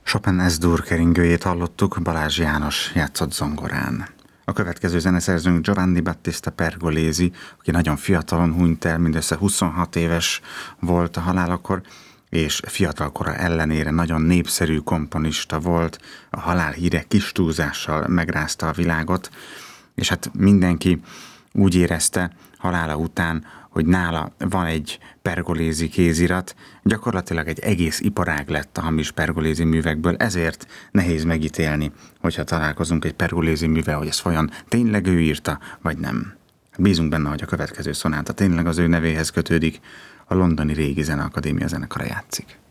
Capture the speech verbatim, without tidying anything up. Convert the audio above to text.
Chopin Es-dur keringőjét hallottuk, Balázs János játszott zongorán. A következő zeneszerzőnk Giovanni Battista Pergolesi, aki nagyon fiatalon hunyt el, mindössze huszonhat éves volt a halálakor, és fiatalkora ellenére nagyon népszerű komponista volt, a halálhíre kis túlzással megrázta a világot, és hát mindenki úgy érezte halála után, hogy nála van egy Pergolesi kézirat, gyakorlatilag egy egész iparág lett a hamis Pergolesi művekből, ezért nehéz megítélni, hogyha találkozunk egy Pergolesi művel, hogy ez vajon tényleg ő írta, vagy nem. Bízunk benne, hogy a következő szonáta tényleg az ő nevéhez kötődik, a Londoni Régi Zeneakadémia zenekara játszik.